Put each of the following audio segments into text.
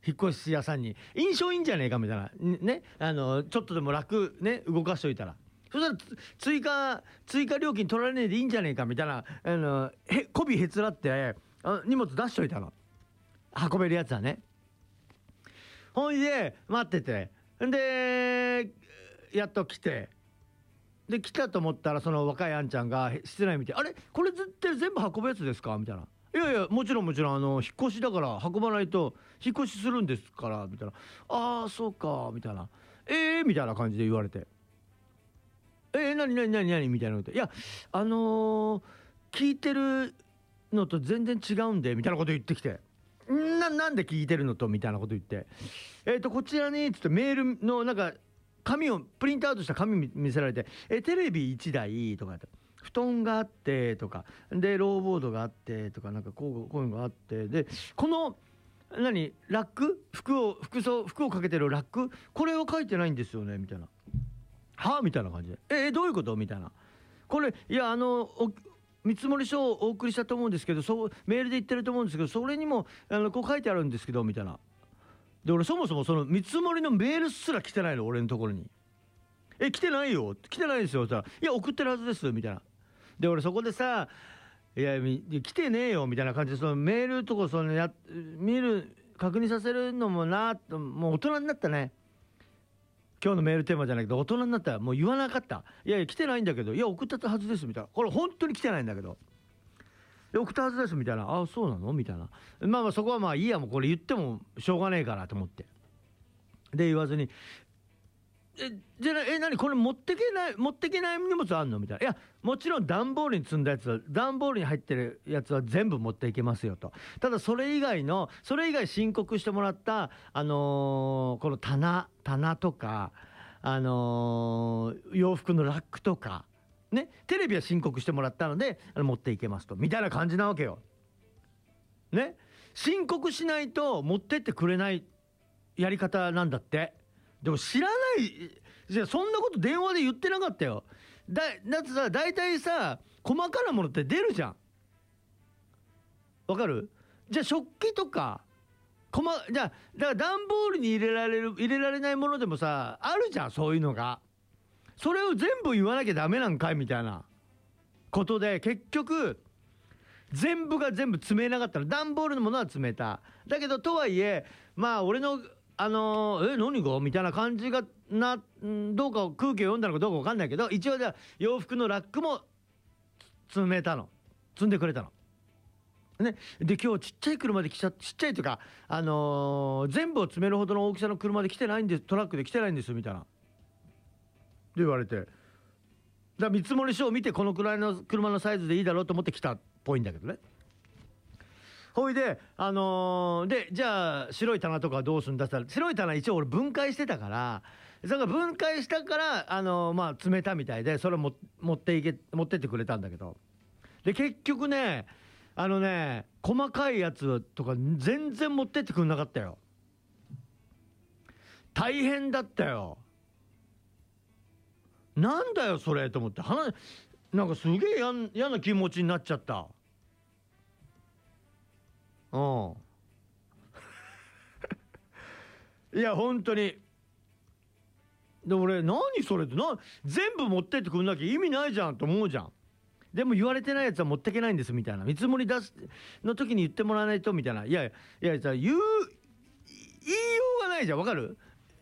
引っ越し屋さんに印象いいんじゃねえかみたいなね、ちょっとでも楽ね動かしといたら、そしたら追加料金取られねえでいいんじゃねえかみたいなこびへつらって荷物出しといたの、運べるやつはね。ほいで待ってて、でやっと来て、で来たと思ったらその若いあんちゃんが室内見て「あれこれって全部運ぶやつですか?」みたいな「いやいやもちろんもちろん引っ越しだから運ばないと引っ越しするんですから」みたいな「ああそうか」みたいなみたいな感じで言われて「何何何何?」みたいなので「いや聞いてるのと全然違うんで」みたいなこと言ってきて「なんで聞いてるのと」みたいなこと言って「こちらに」っつってメールのなんか紙をプリントアウトした紙見せられて「テレビ1台」とか布団があってとかでローボードがあってとかなんかこういうのがあってでこのラック服をかけてるラックこれを書いてないんですよねみたいな「はあ?」みたいな感じで「どういうこと?」みたいな「これいや見積書をお送りしたと思うんですけどメールで言ってると思うんですけどそれにもこう書いてあるんですけど」みたいな。で俺そもそもその見積もりのメールすら来てないの俺のところに「来てないよ来てないですよ」って言ったら「いや送ってるはずです」みたいな。で俺そこでさ「いや来てねえよ」みたいな感じでそのメールとか見る確認させるのもなともう大人になったね。今日のメールテーマじゃないけど大人になったらもう言わなかった「いやいや来てないんだけどいや送ったはずです」みたいな「これ本当に来てないんだけど送ったはずです」みたいな「あそうなの?」みたいなまあそこはまあいいやもうこれ言ってもしょうがねえからと思ってで言わずにじゃあ何これ持ってけない荷物あんのみたいな「いやもちろん段ボールに積んだやつは段ボールに入ってるやつは全部持っていけますよ」と。ただそれ以外申告してもらったこの棚とか洋服のラックとかね、テレビは申告してもらったので持っていけますとみたいな感じなわけよ。ね、申告しないと持ってってくれないやり方なんだって。でも知らないじゃそんなこと電話で言ってなかったよ。だってさ大体さ細かなものって出るじゃん。わかる？じゃあ食器とかじゃあだから段ボールに入れられないものでもさあるじゃんそういうのが。それを全部言わなきゃダメなんかいみたいなことで結局全部が全部詰めなかったの。段ボールのものは詰めた。だけどとはいえまあ俺の何がみたいな感じがどうか空気を読んだのかどうか分かんないけど一応じゃあ洋服のラックも積んでくれたの。ね、で今日ちっちゃい車でちっちゃいというか全部を詰めるほどの大きさの車で来てないんですトラックで来てないんですみたいな。で言われてだ見積書を見てこのくらいの車のサイズでいいだろうと思って来たっぽいんだけどね。ほいででじゃあ白い棚とかはどうするんだったら白い棚一応俺分解してたからそれが分解したからまあ詰めたみたいでそれを持ってってくれたんだけどで結局ね細かいやつとか全然持ってってくんなかったよ。大変だったよ。なんだよそれと思ってなんかすげえ嫌な気持ちになっちゃった。いや本当にで俺何それって全部持ってってくんなきゃ意味ないじゃんと思うじゃん。でも言われてないやつは持ってけないんですみたいな見積もり出すの時に言ってもらわないとみたいないや言いようがないじゃん。わかる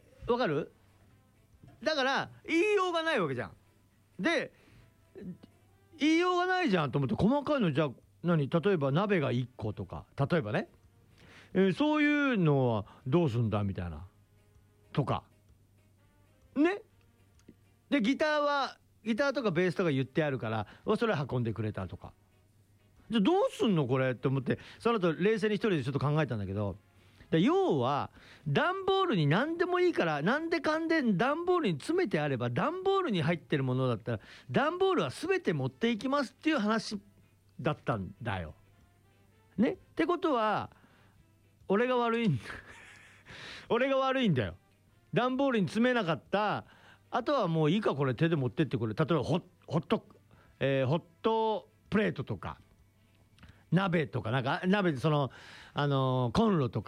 だから言いようがないわけじゃん。で言いようがないじゃんと思って細かいのじゃあ例えば鍋が1個とか例えばね、そういうのはどうすんだみたいなとかね。でギターとかベースとか言ってあるからそれ運んでくれたとかじゃあどうすんのこれって思ってその後冷静に一人でちょっと考えたんだけど要は段ボールに何でもいいからなんでかんで段ボールに詰めてあれば段ボールに入ってるものだったら段ボールは全て持っていきますっていう話だったんだよ。ねってことは俺が悪いんだよ。段ボールに詰めなかったあとはもういいかこれ手で持ってってくれ。例えばホットプレートとか鍋とか鍋でコンロとか